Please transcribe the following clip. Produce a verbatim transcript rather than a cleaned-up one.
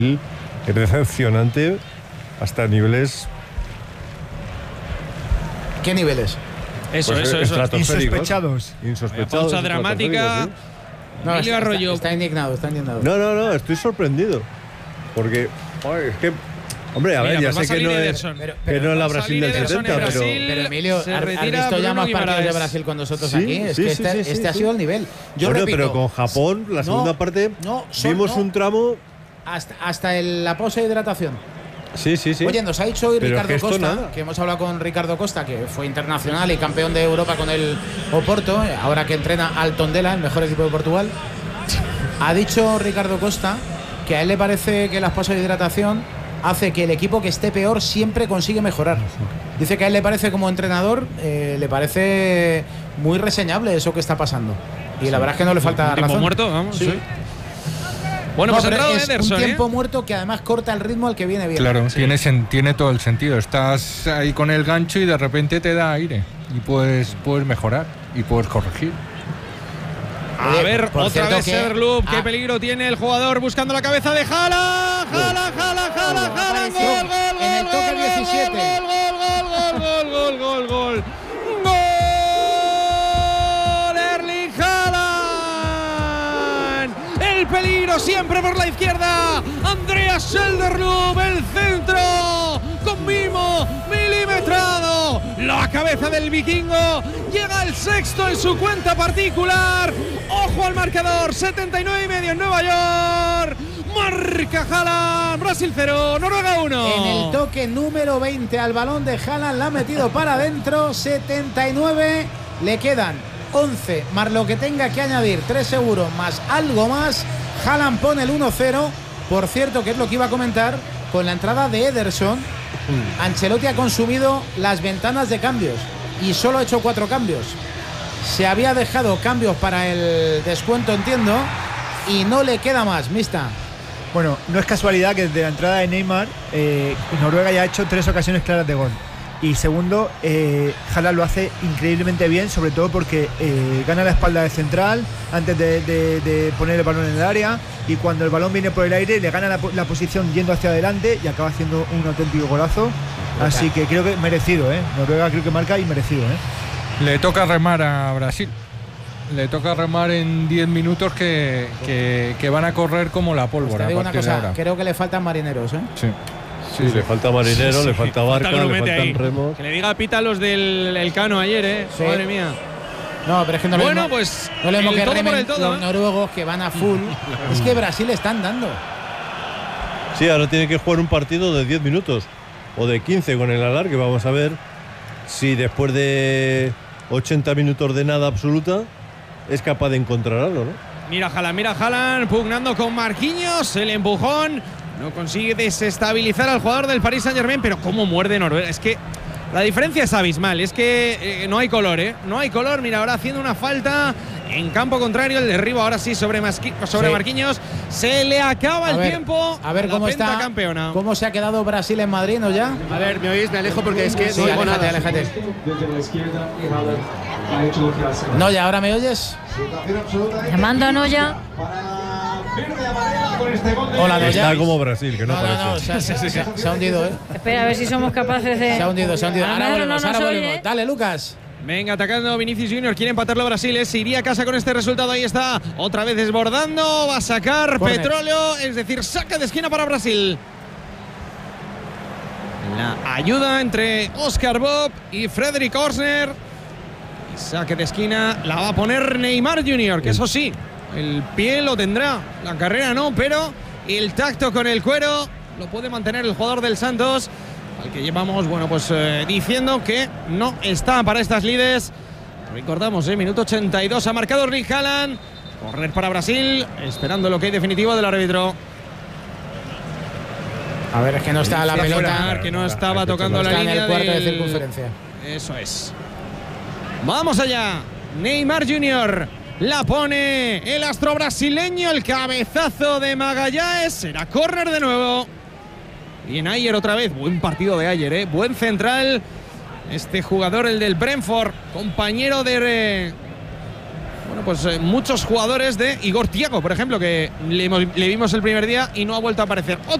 Es decepcionante hasta niveles. ¿Qué niveles? Eso, Pues eso, eso. Insospechados. Insospechados. Pausa dramática. ¿sí? No, Emilio está, Arroyo. está, está indignado, está indignado. No, no, no, estoy sorprendido. Porque, joder, es que. Hombre, a ver, Mira, ya pues sé va a que no, salir es, Ederson. Pero- que pero no es la va a Brasil salir del Ederson en setenta, pero. Brasil. Pero Emilio, Se ¿has, has retira visto ya Bruno más partidos de Guimaraes. Brasil con nosotros Sí, aquí? Es sí, que sí, este, sí, sí, este ha sí. sido el nivel. Yo Bueno, repito, pero con Japón, la no, segunda parte, no, son- vimos no. un tramo. hasta, hasta el- la pausa de hidratación. Sí, sí, sí. Oye, nos ha dicho hoy Pero Ricardo es que esto Costa, nada. que hemos hablado con Ricardo Costa, que fue internacional y campeón de Europa con el Oporto, ahora que entrena al Tondela, el mejor equipo de Portugal. Ha dicho Ricardo Costa que a él le parece que las pausas de hidratación hace que el equipo que esté peor siempre consigue mejorar. Dice que a él le parece, como entrenador, eh, le parece muy reseñable eso que está pasando. Y la verdad es que no le falta Un tiempo razón. muerto, vamos. Sí. Sí. Bueno, No, pues ha pero entrado es Ederson, un tiempo ¿eh? muerto que además corta el ritmo al que viene bien. Claro, tiene, sen- tiene todo el sentido. Estás ahí con el gancho y de repente te da aire. Y puedes, puedes mejorar y puedes corregir. A Oye, ver, por otra cierto vez que- Cederloop. Qué ah. peligro tiene el jugador buscando la cabeza de Haaland. Haaland, Haaland, Haaland, Haaland. Gol, gol, gol, En el toque gol, diecisiete. Gol, gol, gol, gol, gol, gol, gol, gol. Gol. Erling Haaland. El peligro siempre por la izquierda. Andreas Cederloop, el centro. Con mimo, milimetrado. La cabeza del vikingo llega al sexto en su cuenta particular. Ojo al marcador, setenta y nueve y medio en Nueva York. Marca Haaland, Brasil cero, Noruega uno. En el toque número veinte al balón de Haaland, la ha metido para adentro, setenta y nueve, le quedan once, más lo que tenga que añadir, tres seguros, más algo más. Haaland pone el uno cero, por cierto, que es lo que iba a comentar, con la entrada de Ederson, Ancelotti ha consumido las ventanas de cambios y solo ha hecho cuatro cambios. Se había dejado cambios para el descuento, entiendo, y no le queda más, mista. Bueno, no es casualidad que desde la entrada de Neymar, eh, Noruega ya ha hecho tres ocasiones claras de gol. Y segundo, eh, Haaland lo hace increíblemente bien, sobre todo porque eh, gana la espalda de central antes de, de, de poner el balón en el área, y cuando el balón viene por el aire le gana la, la posición yendo hacia adelante y acaba haciendo un auténtico golazo. Así que creo que merecido, ¿eh? Noruega creo que marca y merecido, ¿eh? Le toca remar a Brasil. Le toca remar en diez minutos que, que, que van a correr como la Pues pólvora. te digo a una partir de cosa, ahora. creo que le faltan marineros, ¿eh? Sí. Sí, le falta marinero, Sí, le sí. falta barca, Falta le grumete faltan ahí. remos. Que le diga pita a los del el Cano ayer, ¿eh? Sí. Madre mía. No, pero es que no lo Bueno, mismo, pues no lo mismo el que todo por remen el todo, los ¿eh? noruegos que van a full. Es que Brasil están dando. Sí, ahora tiene que jugar un partido de diez minutos o de quince con el alargue. Vamos a ver si después de ochenta minutos de nada absoluta es capaz de encontrar algo, ¿no? Mira Haaland, mira Haaland, pugnando con Marquinhos, el empujón. No consigue desestabilizar al jugador del Paris Saint-Germain, pero cómo muerde Noruega. Es que la diferencia es abismal, es que eh, no hay color, ¿eh? No hay color. Mira, ahora haciendo una falta en campo contrario, el derribo ahora sí sobre, Masqui, sobre Sí. Marquinhos. Se le acaba A el ver, tiempo. A ver la cómo está. pentacampeona. ¿Cómo se ha quedado Brasil en Madrid, no ya? A ver, ¿me oís? Me alejo porque es que Sí, no oigo aléjate, nada. aléjate. No, ya, ¿ahora me oyes? Llamando a Noya. Hola, no, Está ya. como Brasil, que no, No, no, no, parece. se, ha- se ha- se ha- se ha hundido, ¿eh? Espera, a ver si somos capaces de. Se ha hundido, se ha hundido. A lo Ahora mejor volvemos, no ahora nos volvemos. oye. Dale, Lucas. Venga, atacando Vinicius Junior, quiere empatarlo Brasil, ¿eh? Se iría a casa con este resultado, ahí está, otra vez desbordando, va a sacar Corner. petróleo, es decir, saca de esquina para Brasil. La ayuda entre Oscar Bob y Frederick Osner. Y saque de esquina la va a poner Neymar Junior, que eso sí, el pie lo tendrá, la carrera no, pero el tacto con el cuero lo puede mantener el jugador del Santos, al que llevamos, bueno, pues eh, diciendo que no está para estas lides. Recordamos, eh, minuto ochenta y dos, ha marcado Erling Haaland. Correr para Brasil, esperando lo que hay definitivo del árbitro. A ver, es que no está la Fuera, pelota. que no estaba Hay que tocando la Está en línea el cuarto de del- circunferencia. Eso es. Vamos allá. Neymar Junior la pone el astro brasileño, el cabezazo de Magallanes. Será córner de nuevo. Bien Ayer otra vez. Buen partido de Ayer, ¿eh? Buen central. Este jugador, el del Brentford, compañero de bueno, pues eh, muchos jugadores de Igor Thiago, por ejemplo, que le, le vimos el primer día y no ha vuelto a aparecer.